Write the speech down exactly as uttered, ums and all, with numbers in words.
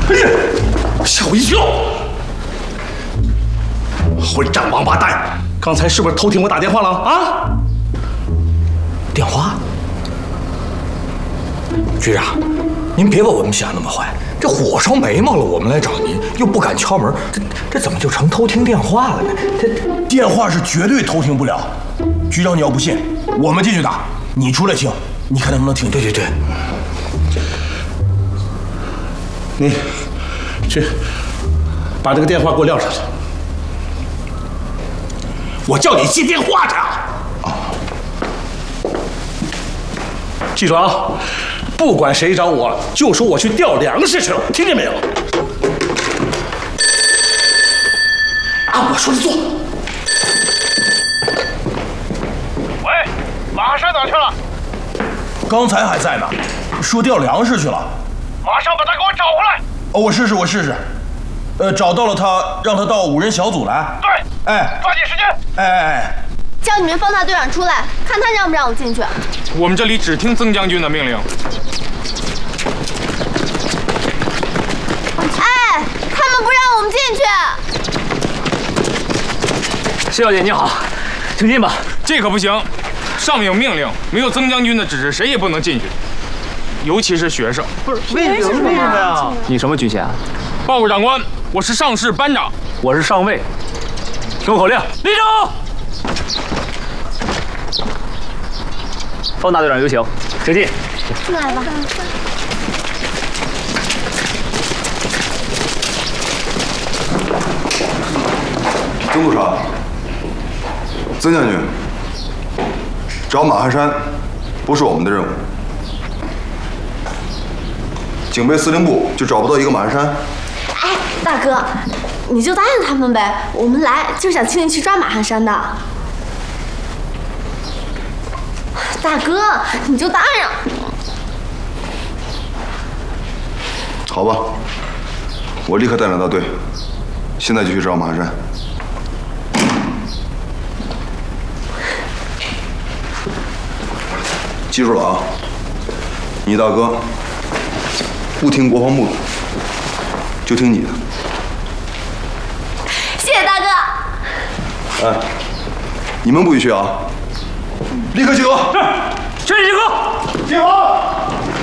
哎呀，吓我一跳！混账王八蛋！刚才是不是偷听我打电话了啊？ 电话？局长，您别把我们想那么坏。这火烧眉毛了，我们来找您，又不敢敲门，这这怎么就成偷听电话了呢？这电话是绝对偷听不了。局长，你要不信，我们进去打，你出来听，你看能不能听？ 对对对。 你去把这个电话给我撂上去。我叫你接电话去。记住啊，不管谁找我，就说我去调粮食去了，听见没有？按我说的做。 喂，马汉山哪去了？ 刚才还在呢，说调粮食去了。 马上把他给我找回来。 哦，我试试，我试试。呃，找到了他，让他到五人小组来。 对， 哎， 抓紧时间。 哎哎哎， 叫你们方大队长出来，看他让不让我进去。 我们这里只听曾将军的命令。 哎，他们不让我们进去。谢小姐你好，请进吧。 这可不行，上有命令，没有曾将军的指示，谁也不能进去，尤其是学生。 不是为什么为什么呀？你什么军衔啊？ 报告长官，我是上士班长。 我是上尉。听我口令，立正。方大队长有请，请进。 进来吧。 曾督察，曾将军，找马汉山不是我们的任务。警备司令部就找不到一个马汉山？ 哎，大哥，你就答应他们呗，我们来就想请你去抓马汉山的。大哥，你就答应。 好吧，我立刻带领大队，现在就去找马汉山。记住了啊，你大哥不听国防部的，就听你的。 谢谢大哥。 哎，你们不许去啊！立刻集合！ 是，全体集合！ 集合！